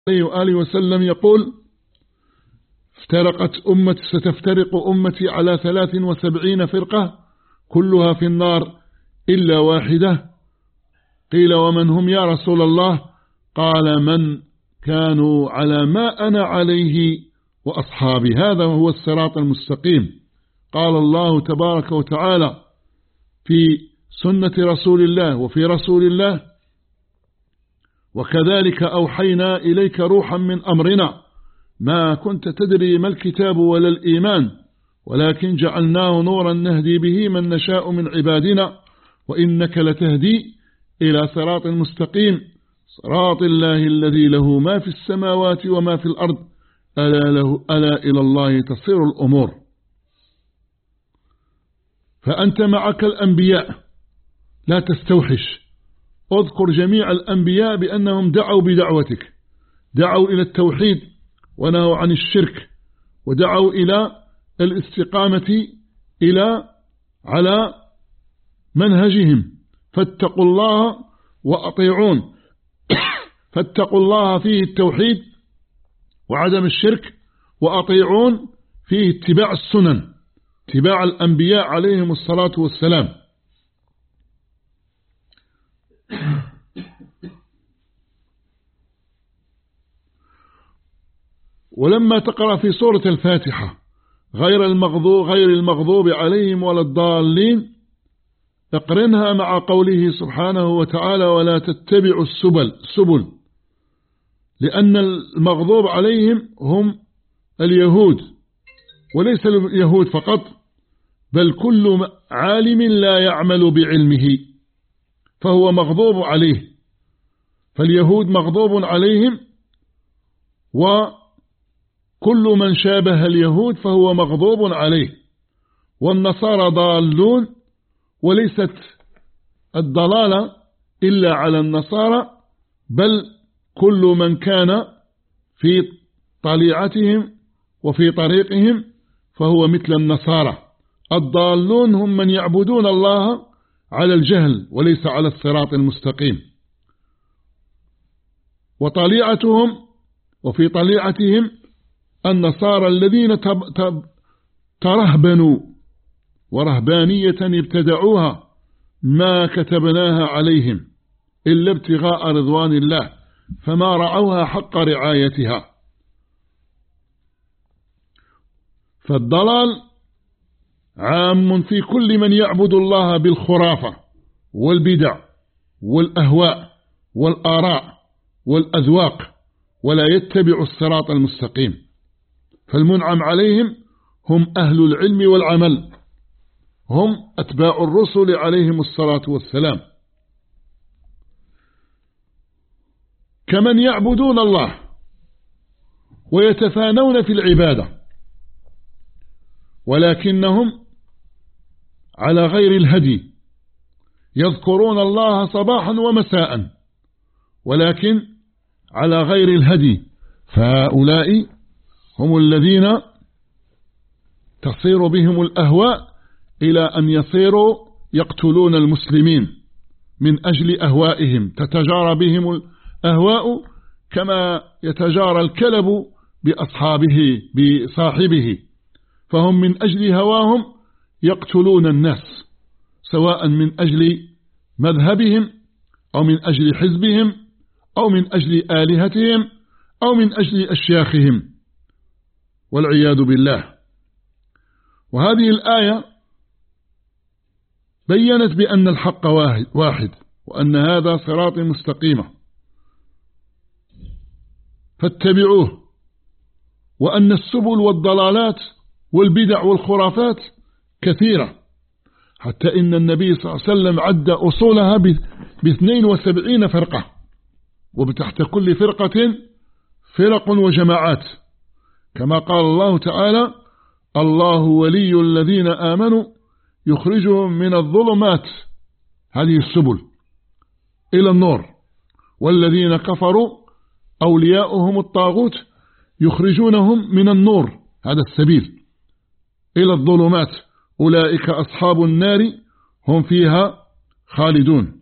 عليه وآله وسلم يقول: ستفترق أمتي على 73 فرقة كلها في النار إلا واحدة. قيل: ومن هم يا رسول الله؟ قال: من كانوا على ما أنا عليه وأصحابي، هذا هو الصراط المستقيم. قال الله تبارك وتعالى في سنة رسول الله وفي رسول الله: وكذلك أوحينا إليك روحا من أمرنا ما كنت تدري ما الكتاب ولا الإيمان ولكن جعلناه نورا نهدي به من نشاء من عبادنا وإنك لتهدي إلى صراط مستقيم صراط الله الذي له ما في السماوات وما في الأرض ألا إلى الله تصير الأمور. فأنت معك الأنبياء لا تستوحش، اذكر جميع الأنبياء بأنهم دعوا بدعوتك، دعوا إلى التوحيد ونهوا عن الشرك، ودعوا إلى الاستقامة على منهجهم، فاتقوا الله وأطيعون. فاتقوا الله فيه التوحيد وعدم الشرك، وأطيعون فيه اتباع السنن، اتباع الأنبياء عليهم الصلاة والسلام. ولما تقرأ في سورة الفاتحة غير المغضوب عليهم ولا الضالين، اقرنها مع قوله سبحانه وتعالى: ولا تتبعوا السبل، لأن المغضوب عليهم هم اليهود، وليس اليهود فقط، بل كل عالم لا يعمل بعلمه فهو مغضوب عليه. فاليهود مغضوب عليهم، وكل من شابه اليهود فهو مغضوب عليه. والنصارى ضالون، وليست الضلالة إلا على النصارى، بل كل من كان في طليعتهم وفي طريقهم فهو مثل النصارى. الضالون هم من يعبدون الله على الجهل وليس على الصراط المستقيم. وفي طليعتهم النصارى الذين ترهبنوا ورهبانية ابتدعوها ما كتبناها عليهم إلا ابتغاء رضوان الله، فما رعوها حق رعايتها. فالضلال عام في كل من يعبد الله بالخرافة والبدع والأهواء والآراء والأذواق ولا يتبع الصراط المستقيم. فالمنعم عليهم هم أهل العلم والعمل، هم أتباع الرسل عليهم الصلاة والسلام، كمن يعبدون الله ويتفانون في العبادة، ولكنهم على غير الهدي، يذكرون الله صباحا ومساء ولكن على غير الهدي. فهؤلاء هم الذين تصير بهم الأهواء إلى أن يصيروا يقتلون المسلمين من أجل أهوائهم، تتجارى بهم الأهواء كما يتجارى الكلب بصاحبه، فهم من أجل هواهم يقتلون الناس، سواء من أجل مذهبهم أو من أجل حزبهم أو من أجل آلهتهم أو من أجل أشياخهم، والعياذ بالله. وهذه الآية بيّنت بأن الحق واحد، وأن هذا صراط مستقيم فاتبعوه، وأن السبل والضلالات والبدع والخرافات كثيرة، حتى إن النبي صلى الله عليه وسلم عد أصولها ب72 فرقة، وبتحت كل فرقة فرق وجماعات، كما قال الله تعالى: الله ولي الذين آمنوا يخرجهم من الظلمات، هذه السبل، إلى النور، والذين كفروا أولياؤهم الطاغوت يخرجونهم من النور، هذا السبيل، إلى الظلمات، أولئك أصحاب النار هم فيها خالدون.